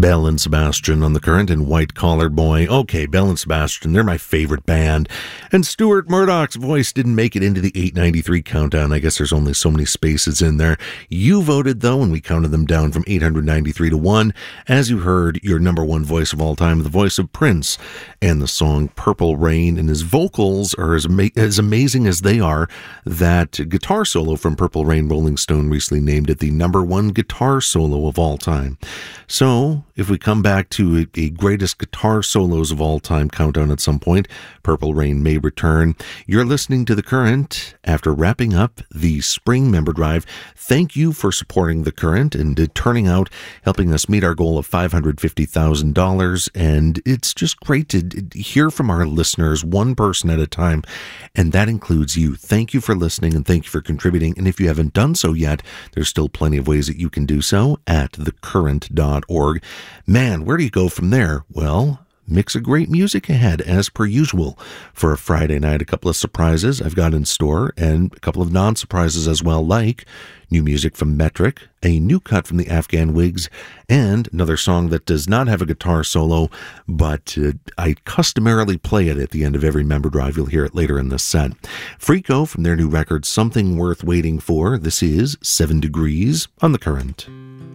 Belle and Sebastian on the Current and White Collar Boy. Okay, Belle and Sebastian, they're my favorite band. And Stuart Murdoch's voice didn't make it into the 893 countdown. I guess there's only so many spaces in there. You voted, though, and we counted them down from 893 to 1. As you heard, your number one voice of all time, the voice of Prince, and the song Purple Rain. And his vocals are as amazing as they are. That guitar solo from Purple Rain, Rolling Stone recently named it the number one guitar solo of all time. So, if we come back to a greatest guitar solos of all time countdown at some point, Purple Rain may return. You're listening to The Current after wrapping up the spring member drive. Thank you for supporting The Current and turning out, helping us meet our goal of $550,000. And it's just great to hear from our listeners, one person at a time. And that includes you. Thank you for listening and thank you for contributing. And if you haven't done so yet, there's still plenty of ways that you can do so at thecurrent.org. Man, where do you go from there? Well, mix of great music ahead, as per usual. For a Friday night, a couple of surprises I've got in store, and a couple of non-surprises as well, like new music from Metric, a new cut from the Afghan Wigs, and another song that does not have a guitar solo, but I customarily play it at the end of every member drive. You'll hear it later in this set. Freako from their new record, Something Worth Waiting For. This is 7 Degrees on The Current.